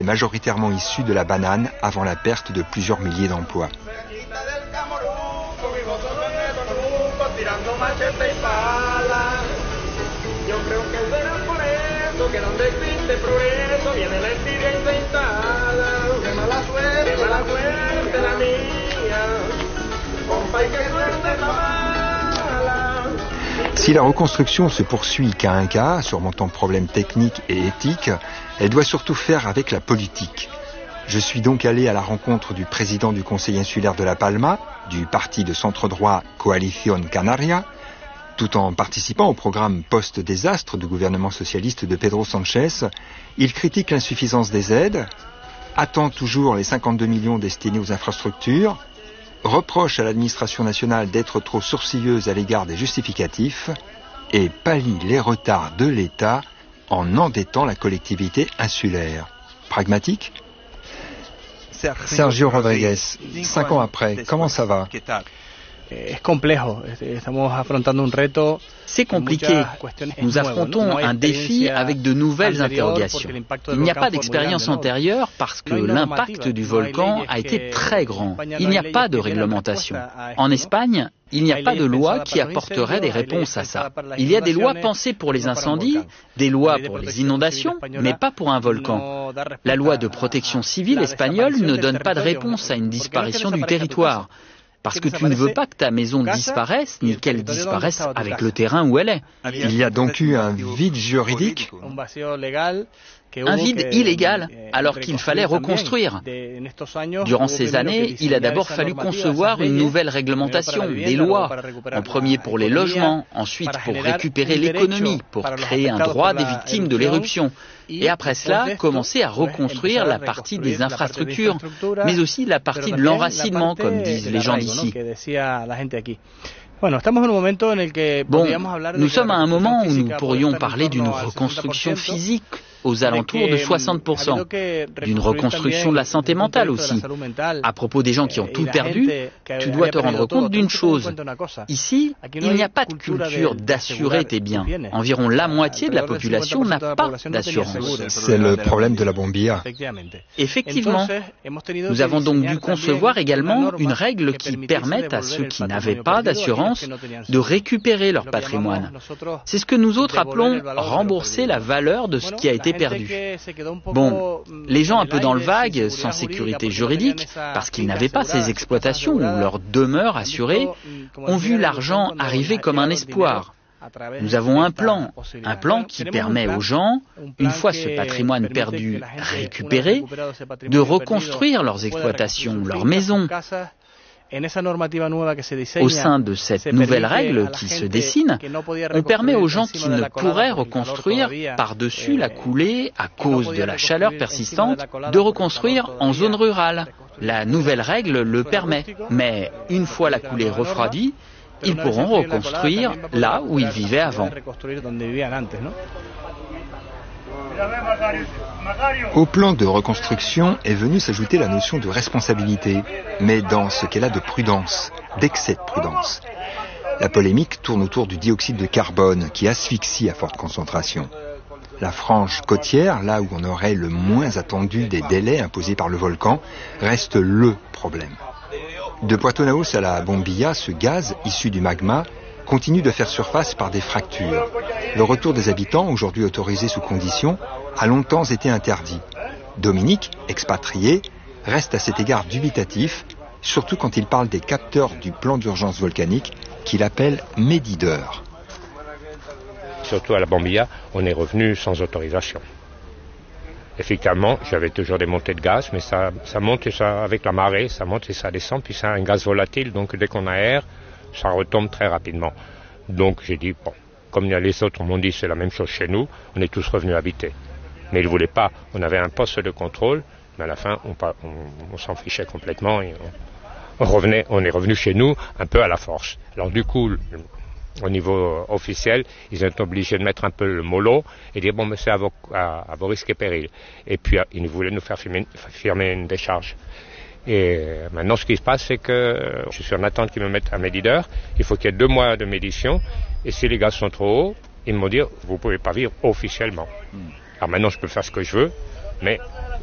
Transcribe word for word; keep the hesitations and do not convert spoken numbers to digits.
majoritairement issus de la banane avant la perte de plusieurs milliers d'emplois. Si la reconstruction se poursuit cas un cas, surmontant problèmes techniques et éthiques, elle doit surtout faire avec la politique. Je suis donc allé à la rencontre du président du Conseil insulaire de La Palma, du parti de centre-droit Coalición Canaria, tout en participant au programme post-désastre du gouvernement socialiste de Pedro Sánchez. Il critique l'insuffisance des aides, attend toujours les cinquante-deux millions destinés aux infrastructures, reproche à l'administration nationale d'être trop sourcilleuse à l'égard des justificatifs et pallie les retards de l'État en endettant la collectivité insulaire. Pragmatique ? Sergio Rodriguez, cinq ans après, comment ça va ? C'est compliqué. Nous affrontons un défi avec de nouvelles interrogations. Il n'y a pas d'expérience antérieure parce que l'impact du volcan a été très grand. Il n'y a pas de réglementation. En Espagne, il n'y a pas de loi qui apporterait des réponses à ça. Il y a des lois pensées pour les incendies, des lois pour les inondations, mais pas pour un volcan. La loi de protection civile espagnole ne donne pas de réponse à une disparition du territoire. Parce que tu ne veux pas que ta maison disparaisse, ni qu'elle disparaisse avec le terrain où elle est. Il y a donc eu un vide juridique ? Un vide illégal, alors qu'il fallait reconstruire. Durant ces années, il a d'abord fallu concevoir une nouvelle réglementation, des lois, en premier pour les logements, ensuite pour récupérer l'économie, pour créer un droit des victimes de l'éruption. Et après cela, commencer à reconstruire la partie des infrastructures, mais aussi la partie de l'enracinement, comme disent les gens d'ici. Bon, nous sommes à un moment où nous pourrions parler d'une reconstruction physique aux alentours de soixante pour cent, d'une reconstruction de la santé mentale aussi. À propos des gens qui ont tout perdu, tu dois te rendre compte d'une chose. Ici, il n'y a pas de culture d'assurer tes biens. Environ la moitié de la population n'a pas d'assurance. C'est le problème de la bombilla. Effectivement. Nous avons donc dû concevoir également une règle qui permette à ceux qui n'avaient pas d'assurance de récupérer leur patrimoine. C'est ce que nous autres appelons rembourser la valeur de ce qui a été perdu. Bon, les gens un peu dans le vague, sans sécurité juridique, parce qu'ils n'avaient pas ces exploitations ou leur demeure assurée, ont vu l'argent arriver comme un espoir. Nous avons un plan, un plan qui permet aux gens, une fois ce patrimoine perdu récupéré, de reconstruire leurs exploitations, leurs maisons. Au sein de cette nouvelle règle qui se dessine, on permet aux gens qui ne pourraient reconstruire par-dessus la coulée à cause de la chaleur persistante de reconstruire en zone rurale. La nouvelle règle le permet, mais une fois la coulée refroidie, ils pourront reconstruire là où ils vivaient avant. Au plan de reconstruction est venue s'ajouter la notion de responsabilité, mais dans ce qu'elle a de prudence, d'excès de prudence. La polémique tourne autour du dioxyde de carbone qui asphyxie à forte concentration. La frange côtière, là où on aurait le moins attendu des délais imposés par le volcan, reste le problème. De Puerto Naos à la Bombilla, ce gaz issu du magma continue de faire surface par des fractures. Le retour des habitants, aujourd'hui autorisé sous conditions, a longtemps été interdit. Dominique, expatrié, reste à cet égard dubitatif, surtout quand il parle des capteurs du plan d'urgence volcanique qu'il appelle médideurs. Surtout à la Bombilla, on est revenu sans autorisation. Effectivement, j'avais toujours des montées de gaz, mais ça, ça monte et ça, avec la marée, ça monte et ça descend, puis c'est un gaz volatile, donc dès qu'on aère, ça retombe très rapidement. Donc j'ai dit, bon, comme les autres m'ont dit c'est la même chose chez nous, on est tous revenus habiter. Mais ils ne voulaient pas, on avait un poste de contrôle, mais à la fin on, on, on s'en fichait complètement et on, on, revenait, on est revenu chez nous un peu à la force. Alors du coup, au niveau officiel, ils étaient obligés de mettre un peu le mollo et dire bon mais c'est à vos, à, à vos risques et périls. Et puis ils voulaient nous faire firmer, firmer une décharge. Et maintenant, ce qui se passe, c'est que je suis en attente qu'ils me mettent un médideur. Il faut qu'il y ait deux mois de médition. Et si les gaz sont trop hauts, ils m'ont dit, vous ne pouvez pas vivre officiellement. Mm. Alors maintenant, je peux faire ce que je veux, mais